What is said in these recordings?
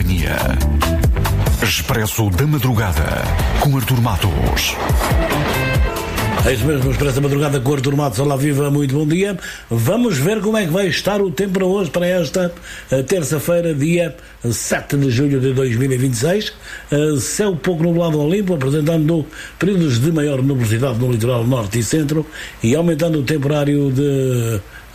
companhia. Expresso da Madrugada, com Artur Matos. É isso mesmo, Expresso da Madrugada com Artur Matos. Olá, viva, muito bom dia. Vamos ver como é que vai estar o tempo para hoje, para esta terça-feira, dia 7 de julho de 2026. Céu pouco nublado ao limpo, apresentando períodos de maior nubosidade no litoral norte e centro e aumentando o temporário de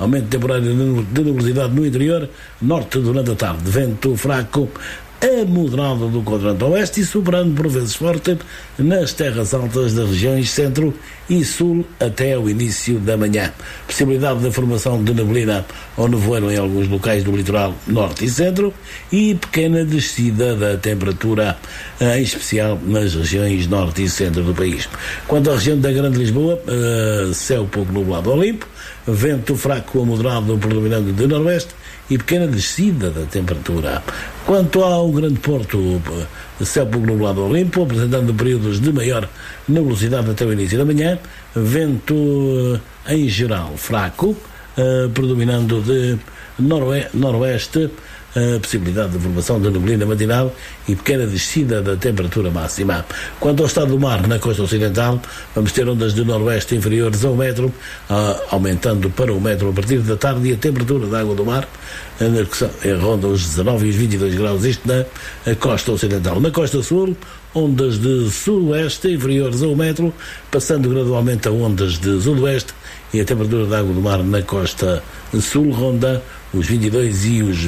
nubosidade no interior norte durante a tarde. Vento fraco a moderado do quadrante oeste e sobrando por vezes forte nas terras altas das regiões centro e sul até o início da manhã. Possibilidade da formação de neblina ou nevoeiro em alguns locais do litoral norte e centro e pequena descida da temperatura, em especial nas regiões norte e centro do país. Quanto à região da Grande Lisboa, céu pouco nublado ao limpo, vento fraco a moderado predominando de noroeste e pequena descida da temperatura. Quanto ao Grande Porto, céu pouco nublado ao limpo, apresentando períodos de maior nebulosidade até o início da manhã, vento em geral fraco, predominando de noroeste, possibilidade de formação de neblina matinal e pequena descida da temperatura máxima. Quanto ao estado do mar, na costa ocidental, vamos ter ondas de noroeste inferiores ao metro, aumentando para o metro a partir da tarde, e a temperatura da água do mar ronda os 19 e os 22 graus, isto na costa ocidental. Na costa sul, ondas de sudoeste inferiores ao metro, passando gradualmente a ondas de sudoeste, e a temperatura da água do mar na costa sul ronda os 22 e os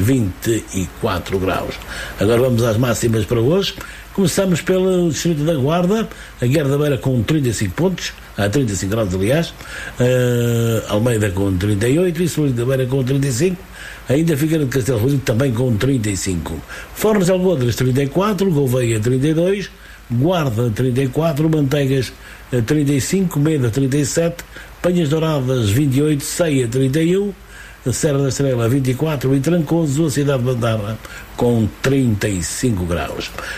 24 graus. Agora vamos às máximas para hoje. Começamos pelo distrito da Guarda, a Guiar da Beira com 35 pontos, a 35 graus aliás, Almeida com 38 e Solito da Beira com 35, ainda Figueira de Castelo Rodrigo também com 35. Fornos de Algodres 34, Gouveia 32, Guarda 34, Manteigas 35, Meda 37, Penhas Douradas 28, Ceia 31, Serra da Estrela 24 e Trancoso, a cidade de Bandarra com 35 graus.